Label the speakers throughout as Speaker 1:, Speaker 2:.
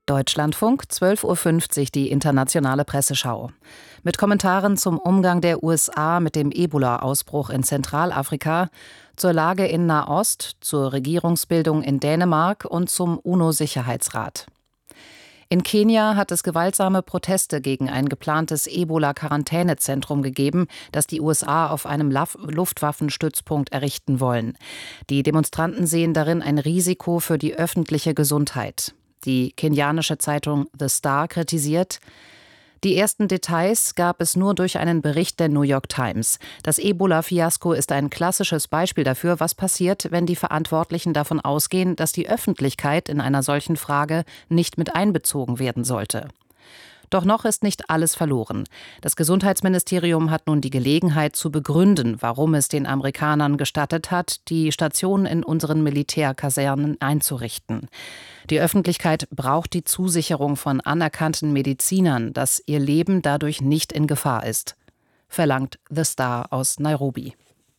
Speaker 1: Deutschlandfunk, 12:50 Uhr die internationale Presseschau. Mit Kommentaren zum Umgang der USA mit dem Ebola-Ausbruch in Zentralafrika, zur Lage in Nahost, zur Regierungsbildung in Dänemark und zum UNO-Sicherheitsrat. In Kenia hat es gewaltsame Proteste gegen ein geplantes Ebola-Quarantänezentrum gegeben, das die USA auf einem Luftwaffenstützpunkt errichten wollen. Die Demonstranten sehen darin ein Risiko für die öffentliche Gesundheit. Die kenianische Zeitung The Star kritisiert: Die ersten Details gab es nur durch einen Bericht der New York Times. Das Ebola-Fiasko ist ein klassisches Beispiel dafür, was passiert, wenn die Verantwortlichen davon ausgehen, dass die Öffentlichkeit in einer solchen Frage nicht mit einbezogen werden sollte. Doch noch ist nicht alles verloren. Das Gesundheitsministerium hat nun die Gelegenheit zu begründen, warum es den Amerikanern gestattet hat, die Station in unseren Militärkasernen einzurichten. Die Öffentlichkeit braucht die Zusicherung von anerkannten Medizinern, dass ihr Leben dadurch nicht in Gefahr ist, verlangt The Star aus Nairobi.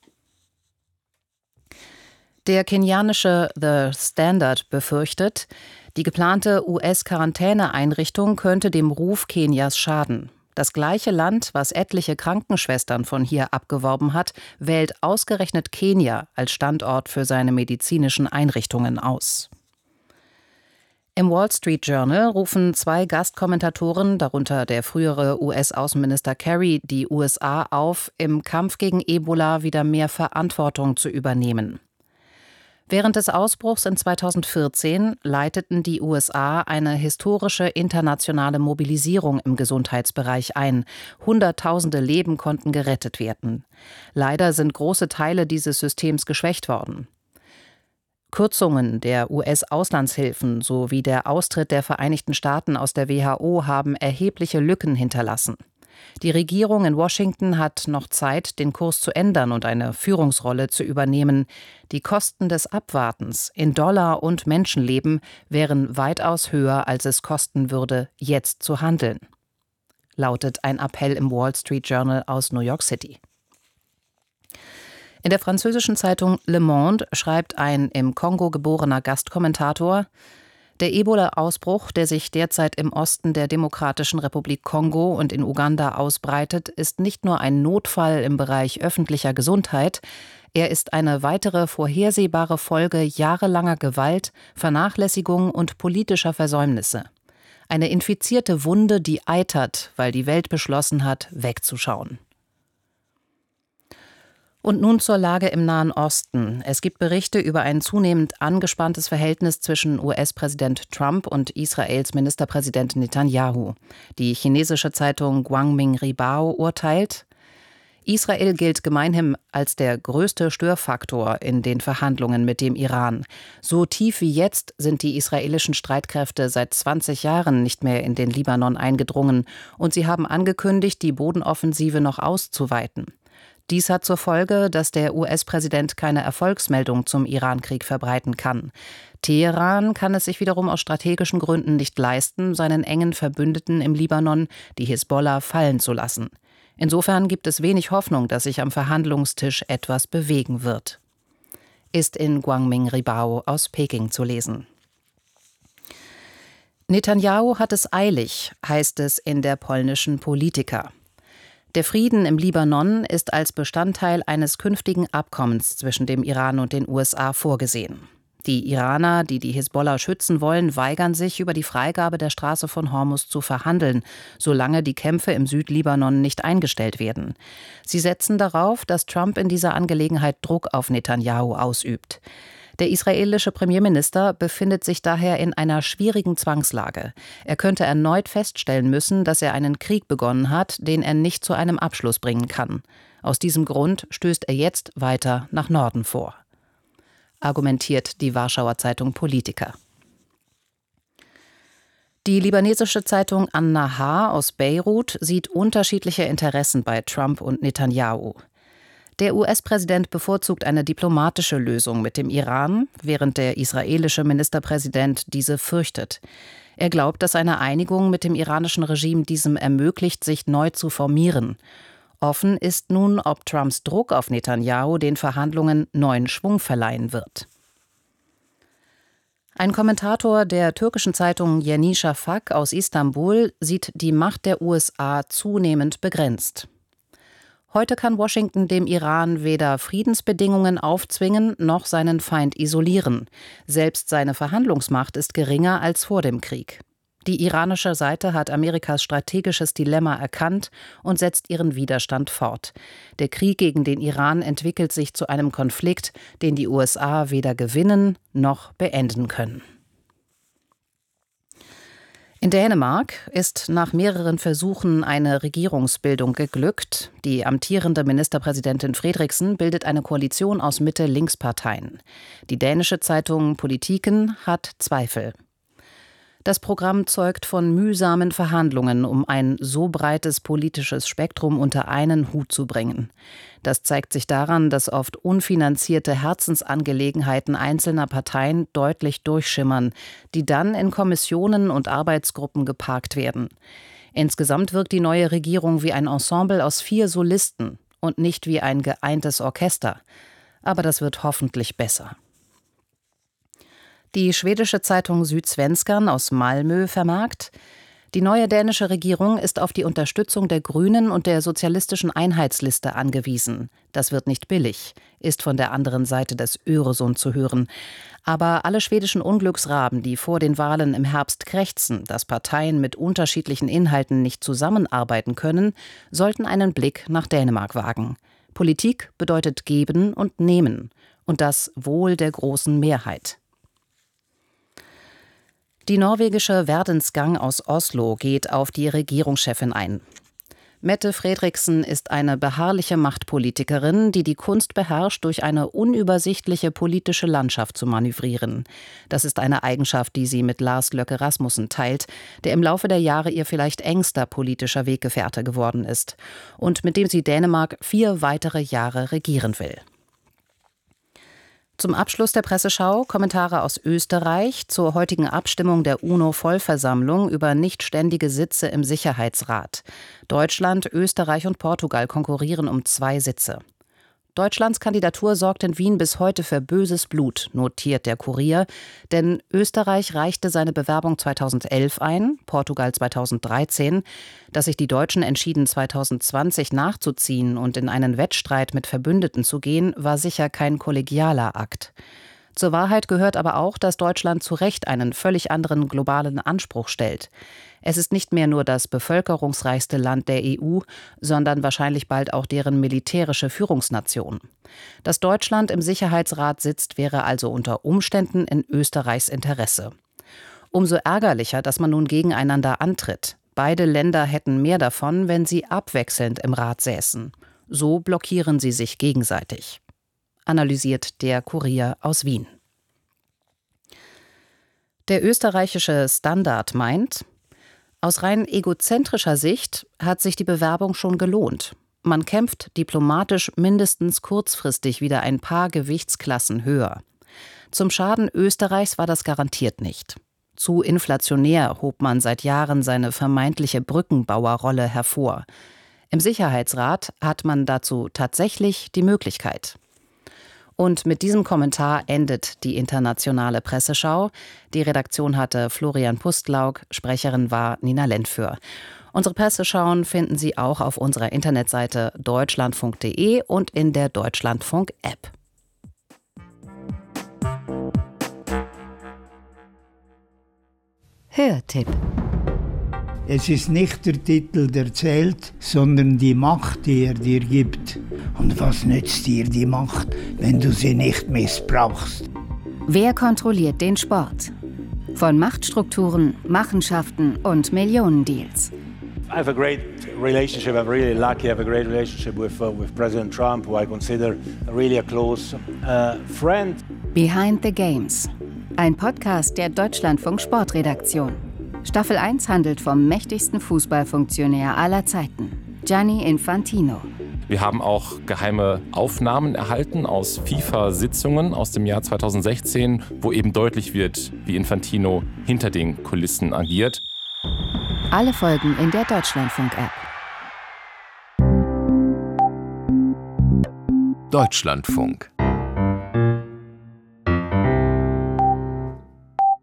Speaker 1: Der kenianische The Standard befürchtet, die geplante US-Quarantäneeinrichtung könnte dem Ruf Kenias schaden. Das gleiche Land, was etliche Krankenschwestern von hier abgeworben hat, wählt ausgerechnet Kenia als Standort für seine medizinischen Einrichtungen aus. Im Wall Street Journal rufen 2 Gastkommentatoren, darunter der frühere US-Außenminister Kerry, die USA auf, im Kampf gegen Ebola wieder mehr Verantwortung zu übernehmen. Während des Ausbruchs in 2014 leiteten die USA eine historische internationale Mobilisierung im Gesundheitsbereich ein. Hunderttausende Leben konnten gerettet werden. Leider sind große Teile dieses Systems geschwächt worden. Kürzungen der US-Auslandshilfen sowie der Austritt der Vereinigten Staaten aus der WHO haben erhebliche Lücken hinterlassen. Die Regierung in Washington hat noch Zeit, den Kurs zu ändern und eine Führungsrolle zu übernehmen. Die Kosten des Abwartens in Dollar und Menschenleben wären weitaus höher, als es kosten würde, jetzt zu handeln, lautet ein Appell im Wall Street Journal aus New York City. In der französischen Zeitung Le Monde schreibt ein im Kongo geborener Gastkommentator: Der Ebola-Ausbruch, der sich derzeit im Osten der Demokratischen Republik Kongo und in Uganda ausbreitet, ist nicht nur ein Notfall im Bereich öffentlicher Gesundheit, er ist eine weitere vorhersehbare Folge jahrelanger Gewalt, Vernachlässigung und politischer Versäumnisse. Eine infizierte Wunde, die eitert, weil die Welt beschlossen hat, wegzuschauen. Und nun zur Lage im Nahen Osten. Es gibt Berichte über ein zunehmend angespanntes Verhältnis zwischen US-Präsident Trump und Israels Ministerpräsident Netanyahu. Die chinesische Zeitung Guangming Ribao urteilt: Israel gilt gemeinhin als der größte Störfaktor in den Verhandlungen mit dem Iran. So tief wie jetzt sind die israelischen Streitkräfte seit 20 Jahren nicht mehr in den Libanon eingedrungen und sie haben angekündigt, die Bodenoffensive noch auszuweiten. Dies hat zur Folge, dass der US-Präsident keine Erfolgsmeldung zum Iran-Krieg verbreiten kann. Teheran kann es sich wiederum aus strategischen Gründen nicht leisten, seinen engen Verbündeten im Libanon, die Hisbollah, fallen zu lassen. Insofern gibt es wenig Hoffnung, dass sich am Verhandlungstisch etwas bewegen wird. Ist in Guangming Ribao aus Peking zu lesen. Netanyahu hat es eilig, heißt es in der polnischen Politiker. Der Frieden im Libanon ist als Bestandteil eines künftigen Abkommens zwischen dem Iran und den USA vorgesehen. Die Iraner, die die Hisbollah schützen wollen, weigern sich, über die Freigabe der Straße von Hormuz zu verhandeln, solange die Kämpfe im Südlibanon nicht eingestellt werden. Sie setzen darauf, dass Trump in dieser Angelegenheit Druck auf Netanyahu ausübt. Der israelische Premierminister befindet sich daher in einer schwierigen Zwangslage. Er könnte erneut feststellen müssen, dass er einen Krieg begonnen hat, den er nicht zu einem Abschluss bringen kann. Aus diesem Grund stößt er jetzt weiter nach Norden vor, argumentiert die Warschauer Zeitung Politiker. Die libanesische Zeitung An-Nahar aus Beirut sieht unterschiedliche Interessen bei Trump und Netanyahu. Der US-Präsident bevorzugt eine diplomatische Lösung mit dem Iran, während der israelische Ministerpräsident diese fürchtet. Er glaubt, dass eine Einigung mit dem iranischen Regime diesem ermöglicht, sich neu zu formieren. Offen ist nun, ob Trumps Druck auf Netanyahu den Verhandlungen neuen Schwung verleihen wird. Ein Kommentator der türkischen Zeitung Yeni Şafak aus Istanbul sieht die Macht der USA zunehmend begrenzt. Heute kann Washington dem Iran weder Friedensbedingungen aufzwingen noch seinen Feind isolieren. Selbst seine Verhandlungsmacht ist geringer als vor dem Krieg. Die iranische Seite hat Amerikas strategisches Dilemma erkannt und setzt ihren Widerstand fort. Der Krieg gegen den Iran entwickelt sich zu einem Konflikt, den die USA weder gewinnen noch beenden können. In Dänemark ist nach mehreren Versuchen eine Regierungsbildung geglückt. Die amtierende Ministerpräsidentin Frederiksen bildet eine Koalition aus Mitte-Links-Parteien. Die dänische Zeitung Politiken hat Zweifel. Das Programm zeugt von mühsamen Verhandlungen, um ein so breites politisches Spektrum unter einen Hut zu bringen. Das zeigt sich daran, dass oft unfinanzierte Herzensangelegenheiten einzelner Parteien deutlich durchschimmern, die dann in Kommissionen und Arbeitsgruppen geparkt werden. Insgesamt wirkt die neue Regierung wie ein Ensemble aus 4 Solisten und nicht wie ein geeintes Orchester. Aber das wird hoffentlich besser. Die schwedische Zeitung Sydsvenskan aus Malmö vermerkt: Die neue dänische Regierung ist auf die Unterstützung der Grünen und der Sozialistischen Einheitsliste angewiesen. Das wird nicht billig, ist von der anderen Seite des Öresund zu hören. Aber alle schwedischen Unglücksraben, die vor den Wahlen im Herbst krächzen, dass Parteien mit unterschiedlichen Inhalten nicht zusammenarbeiten können, sollten einen Blick nach Dänemark wagen. Politik bedeutet Geben und Nehmen. Und das Wohl der großen Mehrheit. Die norwegische Verdensgang aus Oslo geht auf die Regierungschefin ein. Mette Frederiksen ist eine beharrliche Machtpolitikerin, die die Kunst beherrscht, durch eine unübersichtliche politische Landschaft zu manövrieren. Das ist eine Eigenschaft, die sie mit Lars Løkke Rasmussen teilt, der im Laufe der Jahre ihr vielleicht engster politischer Weggefährte geworden ist und mit dem sie Dänemark 4 weitere Jahre regieren will. Zum Abschluss der Presseschau Kommentare aus Österreich zur heutigen Abstimmung der UNO-Vollversammlung über nichtständige Sitze im Sicherheitsrat. Deutschland, Österreich und Portugal konkurrieren um 2 Sitze. Deutschlands Kandidatur sorgt in Wien bis heute für böses Blut, notiert der Kurier, denn Österreich reichte seine Bewerbung 2011 ein, Portugal 2013. Dass sich die Deutschen entschieden, 2020 nachzuziehen und in einen Wettstreit mit Verbündeten zu gehen, war sicher kein kollegialer Akt. Zur Wahrheit gehört aber auch, dass Deutschland zu Recht einen völlig anderen globalen Anspruch stellt. Es ist nicht mehr nur das bevölkerungsreichste Land der EU, sondern wahrscheinlich bald auch deren militärische Führungsnation. Dass Deutschland im Sicherheitsrat sitzt, wäre also unter Umständen in Österreichs Interesse. Umso ärgerlicher, dass man nun gegeneinander antritt. Beide Länder hätten mehr davon, wenn sie abwechselnd im Rat säßen. So blockieren sie sich gegenseitig. Analysiert der Kurier aus Wien. Der österreichische Standard meint: Aus rein egozentrischer Sicht hat sich die Bewerbung schon gelohnt. Man kämpft diplomatisch mindestens kurzfristig wieder ein paar Gewichtsklassen höher. Zum Schaden Österreichs war das garantiert nicht. Zu inflationär hob man seit Jahren seine vermeintliche Brückenbauerrolle hervor. Im Sicherheitsrat hat man dazu tatsächlich die Möglichkeit. Und mit diesem Kommentar endet die internationale Presseschau. Die Redaktion hatte Florian Pustlauk, Sprecherin war Nina Lentföhr. Unsere Presseschauen finden Sie auch auf unserer Internetseite deutschlandfunk.de und in der Deutschlandfunk-App.
Speaker 2: Hörtipp.
Speaker 3: Es ist nicht der Titel, der zählt, sondern die Macht, die er dir gibt. Und was nützt dir die Macht, wenn du sie nicht missbrauchst?
Speaker 2: Wer kontrolliert den Sport? Von Machtstrukturen, Machenschaften und Millionendeals.
Speaker 4: I have a great relationship. I'm really lucky. I have a great relationship with President Trump, who I consider really a close friend.
Speaker 2: Behind the Games. Ein Podcast der Deutschlandfunk Sportredaktion. Staffel 1 handelt vom mächtigsten Fußballfunktionär aller Zeiten, Gianni Infantino.
Speaker 5: Wir haben auch geheime Aufnahmen erhalten aus FIFA-Sitzungen aus dem Jahr 2016, wo eben deutlich wird, wie Infantino hinter den Kulissen agiert.
Speaker 2: Alle Folgen in der Deutschlandfunk-App.
Speaker 6: Deutschlandfunk.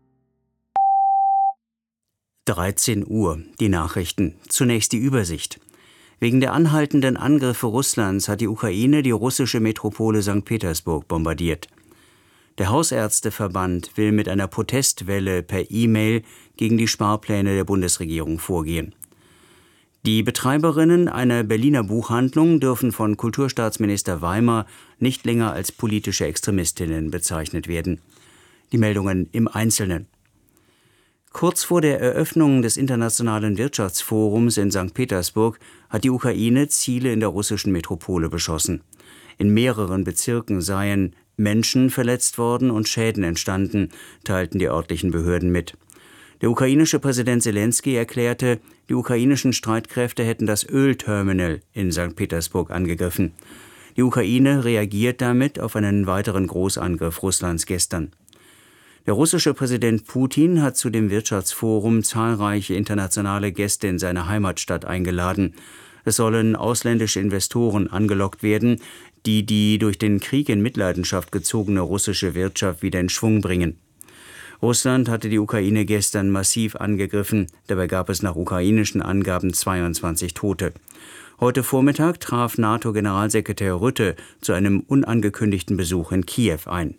Speaker 6: 13 Uhr, die Nachrichten. Zunächst die Übersicht. Wegen der anhaltenden Angriffe Russlands hat die Ukraine die russische Metropole St. Petersburg bombardiert. Der Hausärzteverband will mit einer Protestwelle per E-Mail gegen die Sparpläne der Bundesregierung vorgehen. Die Betreiberinnen einer Berliner Buchhandlung dürfen von Kulturstaatsminister Weimer nicht länger als politische Extremistinnen bezeichnet werden. Die Meldungen im Einzelnen. Kurz vor der Eröffnung des Internationalen Wirtschaftsforums in St. Petersburg hat die Ukraine Ziele in der russischen Metropole beschossen. In mehreren Bezirken seien Menschen verletzt worden und Schäden entstanden, teilten die örtlichen Behörden mit. Der ukrainische Präsident Selenskyj erklärte, die ukrainischen Streitkräfte hätten das Ölterminal in St. Petersburg angegriffen. Die Ukraine reagiert damit auf einen weiteren Großangriff Russlands gestern. Der russische Präsident Putin hat zu dem Wirtschaftsforum zahlreiche internationale Gäste in seine Heimatstadt eingeladen. Es sollen ausländische Investoren angelockt werden, die durch den Krieg in Mitleidenschaft gezogene russische Wirtschaft wieder in Schwung bringen. Russland hatte die Ukraine gestern massiv angegriffen. Dabei gab es nach ukrainischen Angaben 22 Tote. Heute Vormittag traf NATO-Generalsekretär Rutte zu einem unangekündigten Besuch in Kiew ein.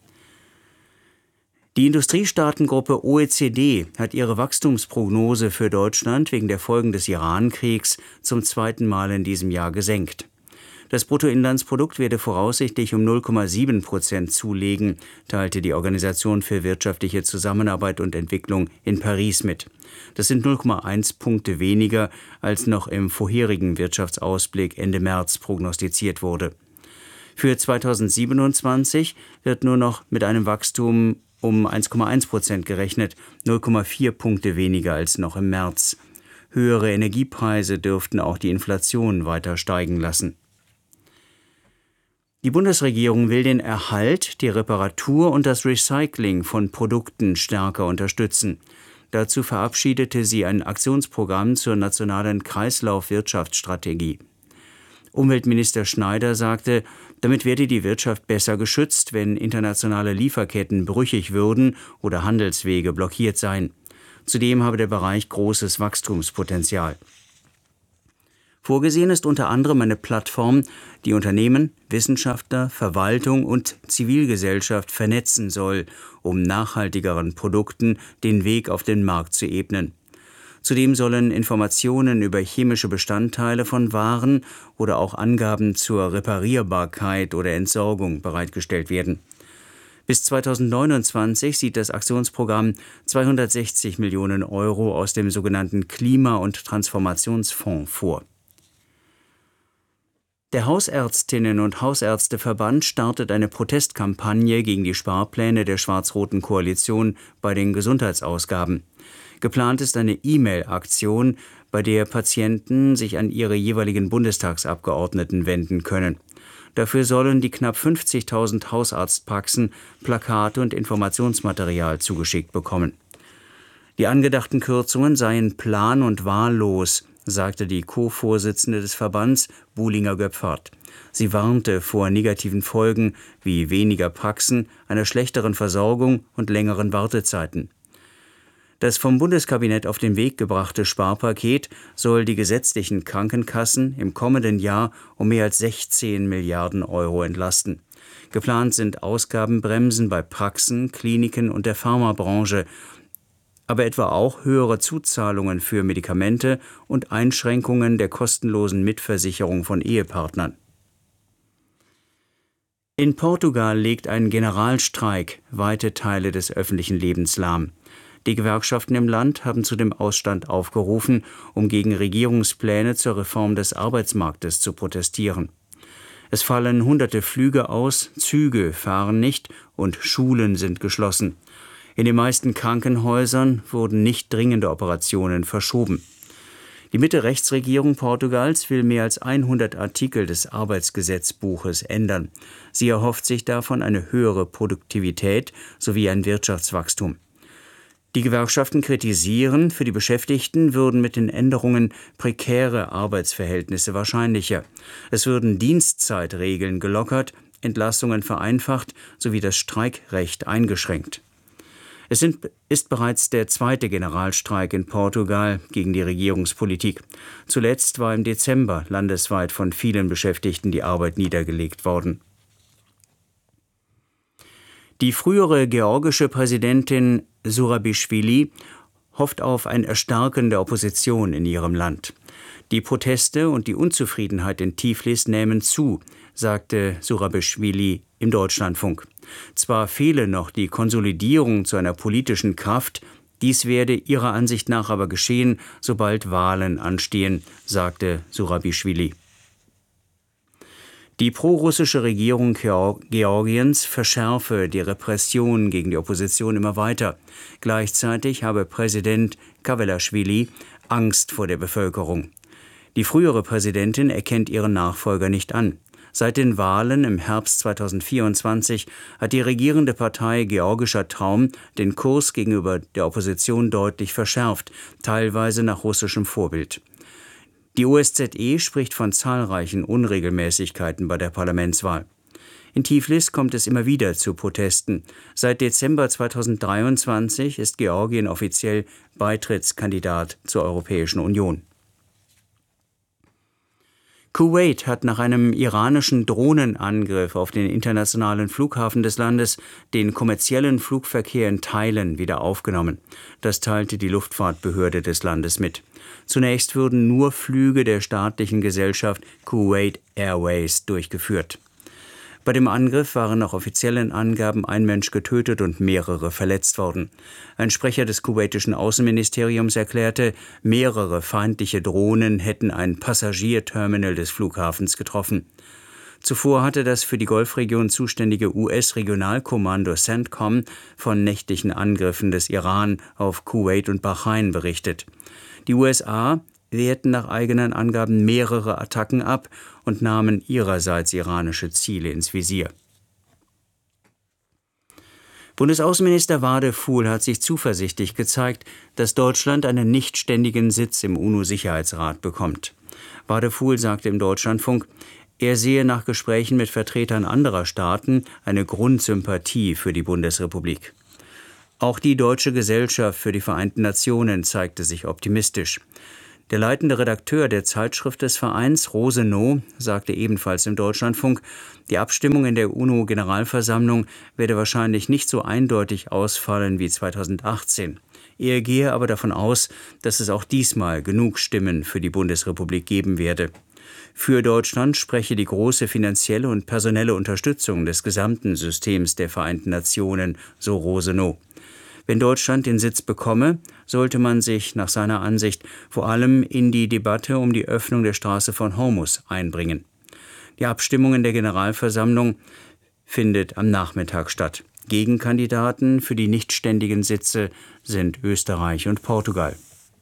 Speaker 6: Die Industriestaatengruppe OECD hat ihre Wachstumsprognose für Deutschland wegen der Folgen des Iran-Kriegs zum zweiten Mal in diesem Jahr gesenkt. Das Bruttoinlandsprodukt werde voraussichtlich um 0,7% zulegen, teilte die Organisation für wirtschaftliche Zusammenarbeit und Entwicklung in Paris mit. Das sind 0,1 Punkte weniger, als noch im vorherigen Wirtschaftsausblick Ende März prognostiziert wurde. Für 2027 wird nur noch mit einem Wachstum um 1,1% gerechnet, 0,4 Punkte weniger als noch im März. Höhere Energiepreise dürften auch die Inflation weiter steigen lassen. Die Bundesregierung will den Erhalt, die Reparatur und das Recycling von Produkten stärker unterstützen. Dazu verabschiedete sie ein Aktionsprogramm zur nationalen Kreislaufwirtschaftsstrategie. Umweltminister Schneider sagte, damit werde die Wirtschaft besser geschützt, wenn internationale Lieferketten brüchig würden oder Handelswege blockiert seien. Zudem habe der Bereich großes Wachstumspotenzial. Vorgesehen ist unter anderem eine Plattform, die Unternehmen, Wissenschaftler, Verwaltung und Zivilgesellschaft vernetzen soll, um nachhaltigeren Produkten den Weg auf den Markt zu ebnen. Zudem sollen Informationen über chemische Bestandteile von Waren oder auch Angaben zur Reparierbarkeit oder Entsorgung bereitgestellt werden. Bis 2029 sieht das Aktionsprogramm 260 Millionen Euro aus dem sogenannten Klima- und Transformationsfonds vor. Der Hausärztinnen- und Hausärzteverband startet eine Protestkampagne gegen die Sparpläne der schwarz-roten Koalition bei den Gesundheitsausgaben. Geplant ist eine E-Mail-Aktion, bei der Patienten sich an ihre jeweiligen Bundestagsabgeordneten wenden können. Dafür sollen die knapp 50.000 Hausarztpraxen Plakate und Informationsmaterial zugeschickt bekommen. Die angedachten Kürzungen seien plan- und wahllos, sagte die Co-Vorsitzende des Verbands, Buhlinger-Göpfert. Sie warnte vor negativen Folgen wie weniger Praxen, einer schlechteren Versorgung und längeren Wartezeiten. Das vom Bundeskabinett auf den Weg gebrachte Sparpaket soll die gesetzlichen Krankenkassen im kommenden Jahr um mehr als 16 Milliarden Euro entlasten. Geplant sind Ausgabenbremsen bei Praxen, Kliniken und der Pharmabranche, aber etwa auch höhere Zuzahlungen für Medikamente und Einschränkungen der kostenlosen Mitversicherung von Ehepartnern. In Portugal legt ein Generalstreik weite Teile des öffentlichen Lebens lahm. Die Gewerkschaften im Land haben zu dem Ausstand aufgerufen, um gegen Regierungspläne zur Reform des Arbeitsmarktes zu protestieren. Es fallen hunderte Flüge aus, Züge fahren nicht und Schulen sind geschlossen. In den meisten Krankenhäusern wurden nicht dringende Operationen verschoben. Die Mitte-Rechts-Regierung Portugals will mehr als 100 Artikel des Arbeitsgesetzbuches ändern. Sie erhofft sich davon eine höhere Produktivität sowie ein Wirtschaftswachstum. Die Gewerkschaften kritisieren, für die Beschäftigten würden mit den Änderungen prekäre Arbeitsverhältnisse wahrscheinlicher. Es würden Dienstzeitregeln gelockert, Entlassungen vereinfacht sowie das Streikrecht eingeschränkt. Es ist bereits der zweite Generalstreik in Portugal gegen die Regierungspolitik. Zuletzt war im Dezember landesweit von vielen Beschäftigten die Arbeit niedergelegt worden. Die frühere georgische Präsidentin Zurabišvili hofft auf ein Erstarken der Opposition in ihrem Land. Die Proteste und die Unzufriedenheit in Tiflis nehmen zu, sagte Zurabišvili im Deutschlandfunk. Zwar fehle noch die Konsolidierung zu einer politischen Kraft, dies werde ihrer Ansicht nach aber geschehen, sobald Wahlen anstehen, sagte Zurabišvili. Die prorussische Regierung Georgiens verschärfe die Repression gegen die Opposition immer weiter. Gleichzeitig habe Präsident Kavelaschwili Angst vor der Bevölkerung. Die frühere Präsidentin erkennt ihren Nachfolger nicht an. Seit den Wahlen im Herbst 2024 hat die regierende Partei Georgischer Traum den Kurs gegenüber der Opposition deutlich verschärft, teilweise nach russischem Vorbild. Die OSZE spricht von zahlreichen Unregelmäßigkeiten bei der Parlamentswahl. In Tiflis kommt es immer wieder zu Protesten. Seit Dezember 2023 ist Georgien offiziell Beitrittskandidat zur Europäischen Union. Kuwait hat nach einem iranischen Drohnenangriff auf den internationalen Flughafen des Landes den kommerziellen Flugverkehr in Teilen wieder aufgenommen. Das teilte die Luftfahrtbehörde des Landes mit. Zunächst würden nur Flüge der staatlichen Gesellschaft Kuwait Airways durchgeführt. Bei dem Angriff waren nach offiziellen Angaben ein Mensch getötet und mehrere verletzt worden. Ein Sprecher des kuwaitischen Außenministeriums erklärte, mehrere feindliche Drohnen hätten ein Passagierterminal des Flughafens getroffen. Zuvor hatte das für die Golfregion zuständige US-Regionalkommando CENTCOM von nächtlichen Angriffen des Iran auf Kuwait und Bahrain berichtet. Die USA wehrten nach eigenen Angaben mehrere Attacken ab und nahmen ihrerseits iranische Ziele ins Visier. Bundesaußenminister Wadefuhl hat sich zuversichtlich gezeigt, dass Deutschland einen nichtständigen Sitz im UNO-Sicherheitsrat bekommt. Wadefuhl sagte im Deutschlandfunk, er sehe nach Gesprächen mit Vertretern anderer Staaten eine Grundsympathie für die Bundesrepublik. Auch die Deutsche Gesellschaft für die Vereinten Nationen zeigte sich optimistisch. Der leitende Redakteur der Zeitschrift des Vereins, Rosenau, sagte ebenfalls im Deutschlandfunk, die Abstimmung in der UNO-Generalversammlung werde wahrscheinlich nicht so eindeutig ausfallen wie 2018. Er gehe aber davon aus, dass es auch diesmal genug Stimmen für die Bundesrepublik geben werde. Für Deutschland spreche die große finanzielle und personelle Unterstützung des gesamten Systems der Vereinten Nationen, so Rosenau. Wenn Deutschland den Sitz bekomme, sollte man sich nach seiner Ansicht vor allem in die Debatte um die Öffnung der Straße von Hormuz einbringen. Die Abstimmung in der Generalversammlung findet am Nachmittag statt. Gegenkandidaten für die nichtständigen Sitze sind Österreich und Portugal.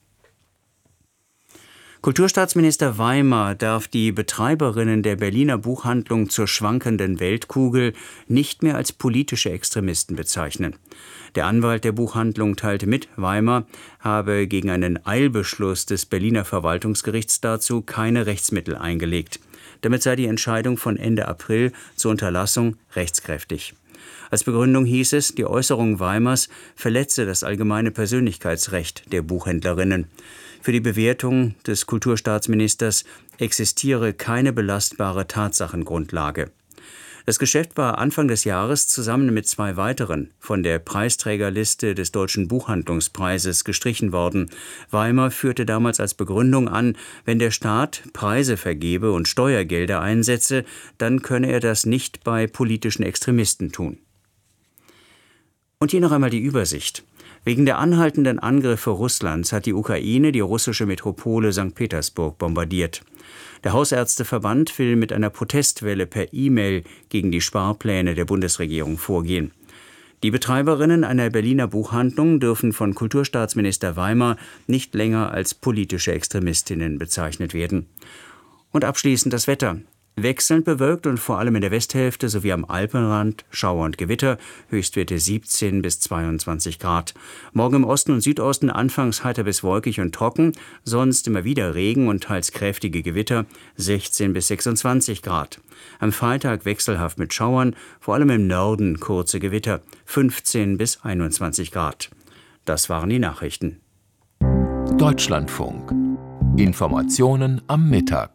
Speaker 6: Kulturstaatsminister Weimar darf die Betreiberinnen der Berliner Buchhandlung zur schwankenden Weltkugel nicht mehr als politische Extremisten bezeichnen. Der Anwalt der Buchhandlung teilte mit, Weimar habe gegen einen Eilbeschluss des Berliner Verwaltungsgerichts dazu keine Rechtsmittel eingelegt. Damit sei die Entscheidung von Ende April zur Unterlassung rechtskräftig. Als Begründung hieß es, die Äußerung Weimars verletze das allgemeine Persönlichkeitsrecht der Buchhändlerinnen. Für die Bewertung des Kulturstaatsministers existiere keine belastbare Tatsachengrundlage. Das Geschäft war Anfang des Jahres zusammen mit 2 weiteren von der Preisträgerliste des Deutschen Buchhandlungspreises gestrichen worden. Weimar führte damals als Begründung an, wenn der Staat Preise vergebe und Steuergelder einsetze, dann könne er das nicht bei politischen Extremisten tun. Und hier noch einmal die Übersicht. Wegen der anhaltenden Angriffe Russlands hat die Ukraine die russische Metropole St. Petersburg bombardiert. Der Hausärzteverband will mit einer Protestwelle per E-Mail gegen die Sparpläne der Bundesregierung vorgehen. Die Betreiberinnen einer Berliner Buchhandlung dürfen von Kulturstaatsminister Weimar nicht länger als politische Extremistinnen bezeichnet werden. Und abschließend das Wetter. Wechselnd bewölkt und vor allem in der Westhälfte sowie am Alpenrand Schauer und Gewitter, Höchstwerte 17 bis 22 Grad. Morgen im Osten und Südosten anfangs heiter bis wolkig und trocken, sonst immer wieder Regen und teils kräftige Gewitter, 16 bis 26 Grad. Am Freitag wechselhaft mit Schauern, vor allem im Norden kurze Gewitter, 15 bis 21 Grad. Das waren die Nachrichten.
Speaker 7: Deutschlandfunk. Informationen am Mittag.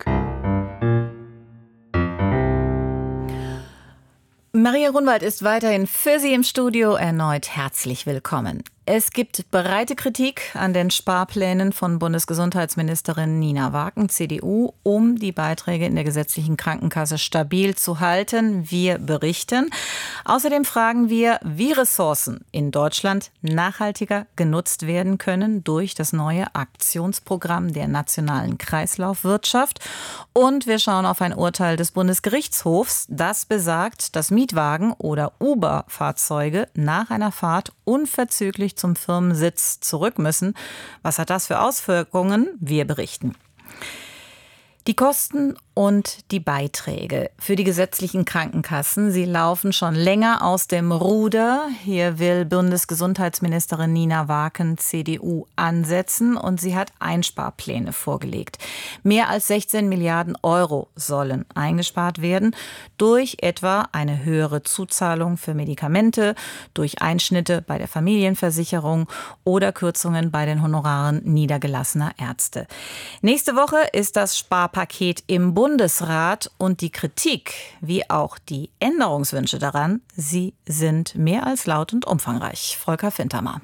Speaker 1: Maria Grunwald ist weiterhin für Sie im Studio. Erneut herzlich willkommen. Es gibt breite Kritik an den Sparplänen von Bundesgesundheitsministerin Nina Waken, CDU, um die Beiträge in der gesetzlichen Krankenkasse stabil zu halten. Wir berichten. Außerdem fragen wir, wie Ressourcen in Deutschland nachhaltiger genutzt werden können durch das neue Aktionsprogramm der nationalen Kreislaufwirtschaft. Und wir schauen auf ein Urteil des Bundesgerichtshofs, das besagt, dass Mietwagen oder Uber-Fahrzeuge nach einer Fahrt unverzüglich zum Firmensitz zurück müssen. Was hat das für Auswirkungen? Wir berichten. Die Kosten und die Beiträge für die gesetzlichen Krankenkassen, sie laufen schon länger aus dem Ruder. Hier will Bundesgesundheitsministerin Nina Waken, CDU, ansetzen und sie hat Einsparpläne vorgelegt. Mehr als 16 Milliarden Euro sollen eingespart werden durch etwa eine höhere Zuzahlung für Medikamente, durch Einschnitte bei der Familienversicherung oder Kürzungen bei den Honoraren niedergelassener Ärzte. Nächste Woche ist das Sparpaket im Bundesrat und die Kritik, wie auch die Änderungswünsche daran, sie sind mehr als laut und umfangreich. Volker Fintermer.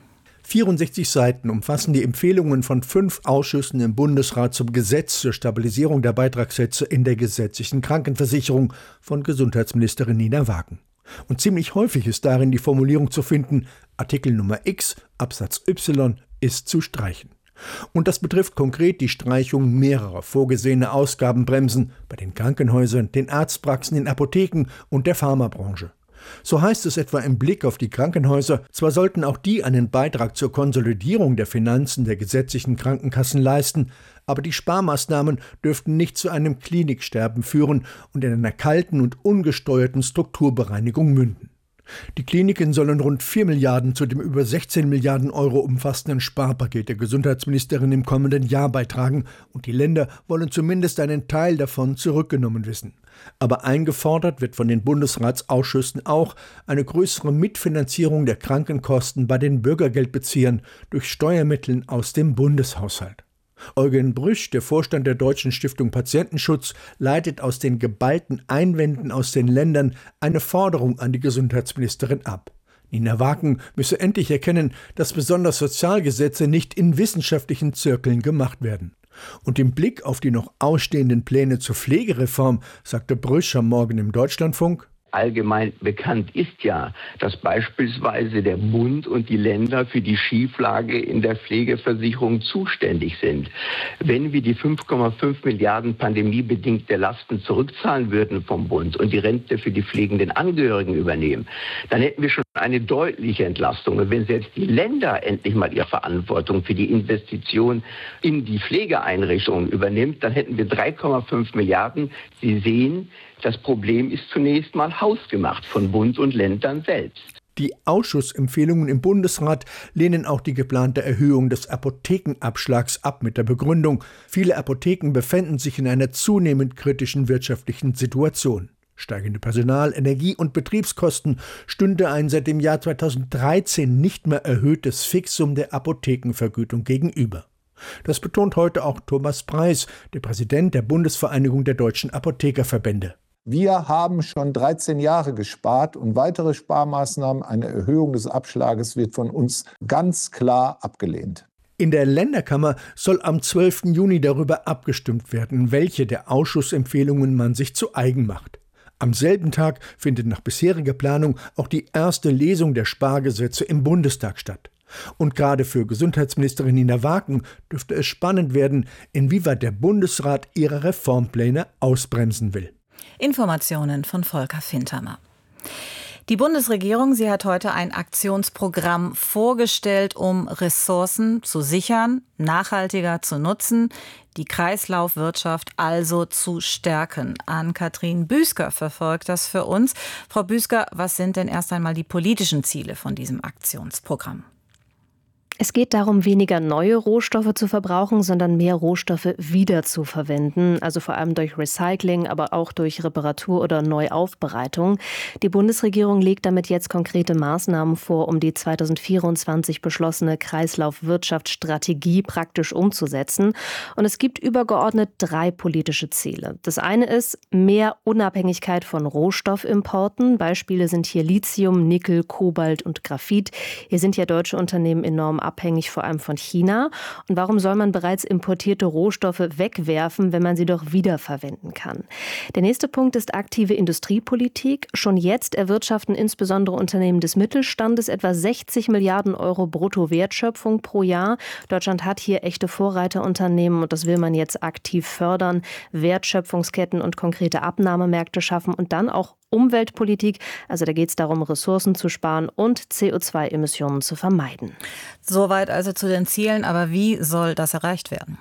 Speaker 8: 64 Seiten umfassen die Empfehlungen von 5 Ausschüssen im Bundesrat zum Gesetz zur Stabilisierung der Beitragssätze in der gesetzlichen Krankenversicherung von Gesundheitsministerin Nina Waken. Und ziemlich häufig ist darin die Formulierung zu finden, Artikel Nummer X, Absatz Y ist zu streichen. Und das betrifft konkret die Streichung mehrerer vorgesehener Ausgabenbremsen bei den Krankenhäusern, den Arztpraxen, den Apotheken und der Pharmabranche. So heißt es etwa im Blick auf die Krankenhäuser, zwar sollten auch die einen Beitrag zur Konsolidierung der Finanzen der gesetzlichen Krankenkassen leisten, aber die Sparmaßnahmen dürften nicht zu einem Kliniksterben führen und in einer kalten und ungesteuerten Strukturbereinigung münden. Die Kliniken sollen rund 4 Milliarden zu dem über 16 Milliarden Euro umfassenden Sparpaket der Gesundheitsministerin im kommenden Jahr beitragen und die Länder wollen zumindest einen Teil davon zurückgenommen wissen. Aber eingefordert wird von den Bundesratsausschüssen auch eine größere Mitfinanzierung der Krankenkosten bei den Bürgergeldbeziehern durch Steuermitteln aus dem Bundeshaushalt. Eugen Brüsch, der Vorstand der Deutschen Stiftung Patientenschutz, leitet aus den geballten Einwänden aus den Ländern eine Forderung an die Gesundheitsministerin ab. Nina Waken müsse endlich erkennen, dass besonders Sozialgesetze nicht in wissenschaftlichen Zirkeln gemacht werden. Und im Blick auf die noch ausstehenden Pläne zur Pflegereform sagte Brüsch am Morgen im Deutschlandfunk:
Speaker 9: Allgemein bekannt ist ja, dass beispielsweise der Bund und die Länder für die Schieflage in der Pflegeversicherung zuständig sind. Wenn wir die 5,5 Milliarden pandemiebedingte Lasten zurückzahlen würden vom Bund und die Rente für die pflegenden Angehörigen übernehmen, dann hätten wir schon eine deutliche Entlastung. Und wenn selbst die Länder endlich mal ihre Verantwortung für die Investition in die Pflegeeinrichtungen übernimmt, dann hätten wir 3,5 Milliarden. Sie sehen, das Problem ist zunächst mal hausgemacht von Bund und Ländern selbst.
Speaker 8: Die Ausschussempfehlungen im Bundesrat lehnen auch die geplante Erhöhung des Apothekenabschlags ab mit der Begründung, viele Apotheken befänden sich in einer zunehmend kritischen wirtschaftlichen Situation. Steigende Personal-, Energie- und Betriebskosten stünde ein seit dem Jahr 2013 nicht mehr erhöhtes Fixum der Apothekenvergütung gegenüber. Das betont heute auch Thomas Preis, der Präsident der Bundesvereinigung der deutschen Apothekerverbände.
Speaker 10: Wir haben schon 13 Jahre gespart und weitere Sparmaßnahmen, eine Erhöhung des Abschlages wird von uns ganz klar abgelehnt.
Speaker 8: In der Länderkammer soll am 12. Juni darüber abgestimmt werden, welche der Ausschussempfehlungen man sich zu eigen macht. Am selben Tag findet nach bisheriger Planung auch die erste Lesung der Spargesetze im Bundestag statt. Und gerade für Gesundheitsministerin Nina Waken dürfte es spannend werden, inwieweit der Bundesrat ihre Reformpläne ausbremsen will.
Speaker 1: Informationen von Volker Fintermer.
Speaker 11: Die Bundesregierung, sie hat heute ein Aktionsprogramm vorgestellt, um Ressourcen zu sichern, nachhaltiger zu nutzen, die Kreislaufwirtschaft also zu stärken. Ann-Kathrin Büsker verfolgt das für uns. Frau Büsker, was sind denn erst einmal die politischen Ziele von diesem Aktionsprogramm?
Speaker 12: Es geht darum, weniger neue Rohstoffe zu verbrauchen, sondern mehr Rohstoffe wieder zu verwenden. Also vor allem durch Recycling, aber auch durch Reparatur oder Neuaufbereitung. Die Bundesregierung legt damit jetzt konkrete Maßnahmen vor, um die 2024 beschlossene Kreislaufwirtschaftsstrategie praktisch umzusetzen. Und es gibt übergeordnet 3 politische Ziele. Das eine ist mehr Unabhängigkeit von Rohstoffimporten. Beispiele sind hier Lithium, Nickel, Kobalt und Graphit. Hier sind ja deutsche Unternehmen enorm abhängig, vor allem von China. Und warum soll man bereits importierte Rohstoffe wegwerfen, wenn man sie doch wiederverwenden kann? Der nächste Punkt ist aktive Industriepolitik. Schon jetzt erwirtschaften insbesondere Unternehmen des Mittelstandes etwa 60 Milliarden Euro Bruttowertschöpfung pro Jahr. Deutschland hat hier echte Vorreiterunternehmen und das will man jetzt aktiv fördern, Wertschöpfungsketten und konkrete Abnahmemärkte schaffen und dann auch Umweltpolitik. Also da geht es darum, Ressourcen zu sparen und CO2-Emissionen zu vermeiden.
Speaker 11: Soweit also zu den Zielen, aber wie soll das erreicht werden?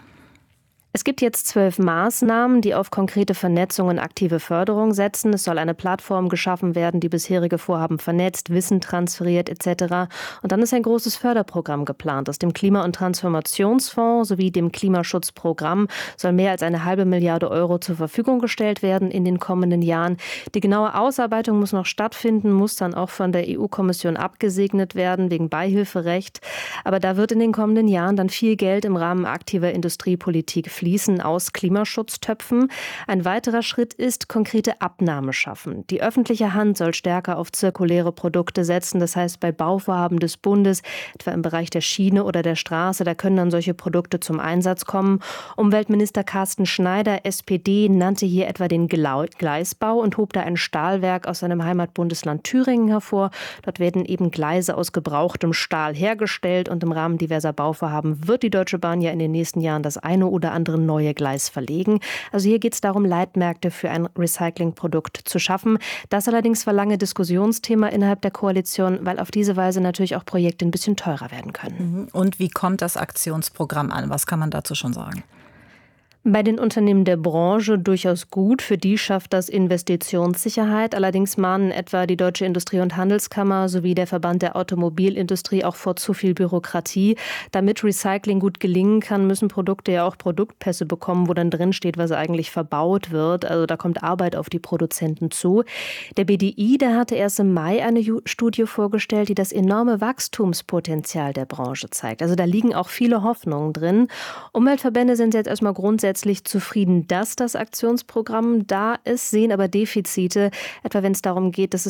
Speaker 12: Es gibt jetzt 12 Maßnahmen, die auf konkrete Vernetzung und aktive Förderung setzen. Es soll eine Plattform geschaffen werden, die bisherige Vorhaben vernetzt, Wissen transferiert etc. Und dann ist ein großes Förderprogramm geplant. Aus dem Klima- und Transformationsfonds sowie dem Klimaschutzprogramm soll mehr als 1,5 Milliarde Euro zur Verfügung gestellt werden in den kommenden Jahren. Die genaue Ausarbeitung muss noch stattfinden, muss dann auch von der EU-Kommission abgesegnet werden wegen Beihilferecht. Aber da wird in den kommenden Jahren dann viel Geld im Rahmen aktiver Industriepolitik fließen aus Klimaschutztöpfen. Ein weiterer Schritt ist konkrete Abnahme schaffen. Die öffentliche Hand soll stärker auf zirkuläre Produkte setzen. Das heißt, bei Bauvorhaben des Bundes, etwa im Bereich der Schiene oder der Straße, da können dann solche Produkte zum Einsatz kommen. Umweltminister Carsten Schneider, SPD, nannte hier etwa den Gleisbau und hob da ein Stahlwerk aus seinem Heimatbundesland Thüringen hervor. Dort werden eben Gleise aus gebrauchtem Stahl hergestellt und im Rahmen diverser Bauvorhaben wird die Deutsche Bahn ja in den nächsten Jahren das eine oder andere neue Gleis verlegen. Also hier geht es darum, Leitmärkte für ein Recyclingprodukt zu schaffen. Das allerdings war lange Diskussionsthema innerhalb der Koalition, weil auf diese Weise natürlich auch Projekte ein bisschen teurer werden können.
Speaker 11: Und wie kommt das Aktionsprogramm an? Was kann man dazu schon sagen?
Speaker 12: Bei den Unternehmen der Branche durchaus gut. Für die schafft das Investitionssicherheit. Allerdings mahnen etwa die Deutsche Industrie- und Handelskammer sowie der Verband der Automobilindustrie auch vor zu viel Bürokratie. Damit Recycling gut gelingen kann, müssen Produkte ja auch Produktpässe bekommen, wo dann drin steht, was eigentlich verbaut wird. Also da kommt Arbeit auf die Produzenten zu. Der BDI, der hatte erst im Mai eine Studie vorgestellt, die das enorme Wachstumspotenzial der Branche zeigt. Also da liegen auch viele Hoffnungen drin. Umweltverbände sind jetzt erstmal grundsätzlich zufrieden, dass das Aktionsprogramm da ist, sehen aber Defizite, etwa wenn es darum geht, dass